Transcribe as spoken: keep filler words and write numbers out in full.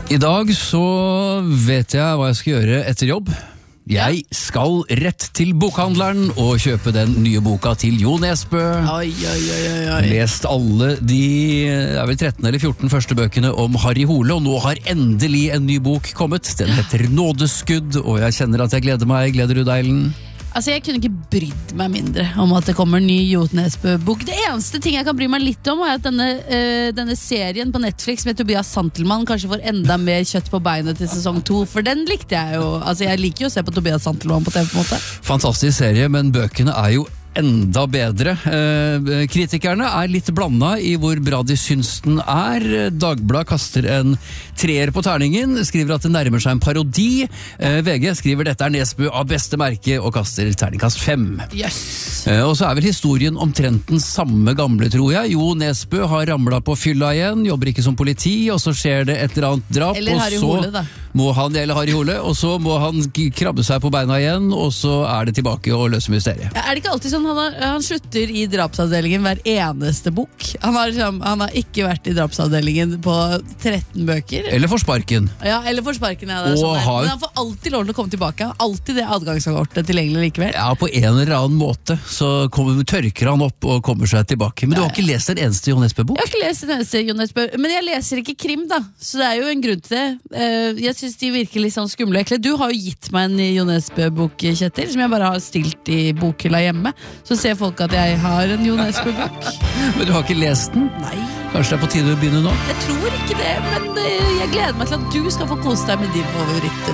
I dag så vet jeg hva jeg skal gjøre etter jobb. Jeg skal rett til bokhandleren og kjøpe den nye boka til Jo Nesbø. Oi, oi, oi, oi. Lest alle de er vel tretten eller fjorten første bøkene om Harry Hole, og nå har endelig en ny bok kommet. Den heter Nådeskudd, og jeg kjenner at jeg gleder meg. Gleder du deg, Ellen? Altså, jeg kunne ikke brydd meg mindre om at det kommer en ny Jo Nesbø-bok. Det eneste ting jeg kan bry meg litt om, er at denne, uh, denne serien på Netflix med Tobias Santelmann kanskje får enda mer kjøtt på beinet til sesong to, for den likte jeg jo. Altså, jeg liker jo å se på Tobias Santelmann på T V på en måte. Fantastisk serie, men bøkene er jo enda bedre. Eh, kritikerne er litt blanda i hvor bra de syns den er. Dagbladet kaster en treer på terningen, skriver at det nærmer seg en parodi. Eh, V G skriver dette er Nesbø av beste merke og kaster terningkast fem. Yes. Eh, og så er vel historien omtrent den samme gamle, tror jeg. Jo Nesbø har ramlet på fylla igjen, jobber ikke som politi, og så skjer det et eller annet drap. Eller Harry Hole, da. Må han, eller Harry Hole, og så må han krabbe seg på beina igjen, og så er det tilbake og løse mysteriet. Er det ikke alltid sånn han, har, han slutter i drapsavdelingen hver eneste bok? Han har, han har ikke vært i drapsavdelingen på tretten bøker. Eller for sparken. Ja, eller for sparken, ja, det er sånn der. har... Men han får alltid lov til å komme tilbake. Han har alltid det adgangskortet tilgjengelig likevel. Ja, på en eller annen måte så kommer, tørker han opp og kommer seg tilbake. Men du har ikke lest en eneste Jo Nesbø-bok? Jeg har ikke lest en eneste Jo Nesbø, men jeg leser ikke krim, da. Så det er jo en grunn til det. Jeg synes de virker litt sånn skumle og ekle. Du har jo gitt meg en Jo Nesbø-bok, Kjetil, som jeg bare har stilt i bokhylla hjemme. Så ser folk at jeg har en Jo Nesbø-bok. Men du har ikke lest den? Nei. Kanskje det er på tide å begynne nå? Jeg tror ikke det, men jeg gleder meg til at du skal få kose deg med din favoritt.